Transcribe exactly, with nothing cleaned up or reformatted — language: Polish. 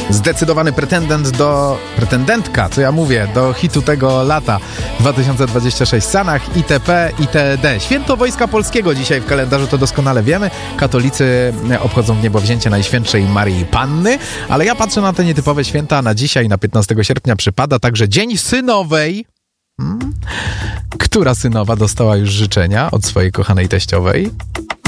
zdecydowany pretendent do... pretendentka, co ja mówię, do hitu tego lata dwa tysiące dwudziestego szóstego w Stanach, itp., itd. Święto Wojska Polskiego dzisiaj w kalendarzu, to doskonale wiemy. Katolicy obchodzą w niebowzięcie Najświętszej Maryi Panny, ale ja patrzę na te nietypowe święta. Na dzisiaj, na piętnastego sierpnia przypada także Dzień Synowej. Hmm? Która synowa dostała już życzenia od swojej kochanej teściowej?